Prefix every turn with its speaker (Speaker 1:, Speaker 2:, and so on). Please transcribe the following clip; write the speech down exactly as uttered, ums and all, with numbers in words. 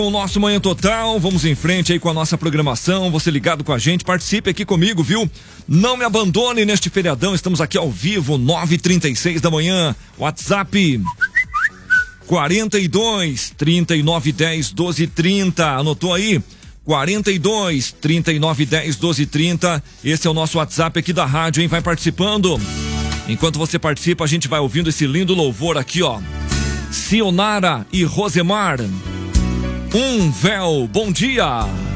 Speaker 1: O nosso Manhã Total, vamos em frente aí com a nossa programação, você ligado com a gente, participe aqui comigo, viu? Não me abandone neste feriadão, estamos aqui ao vivo, nove e trinta e seis da manhã, WhatsApp quarenta e dois, trinta e nove, dez, doze, trinta, anotou aí? quarenta e dois, trinta e nove, dez, doze, trinta, esse é o nosso WhatsApp aqui da rádio, hein? Vai participando. Enquanto você participa, a gente vai ouvindo esse lindo louvor aqui, ó. Sionara e Rosemar. Um véu, bom dia.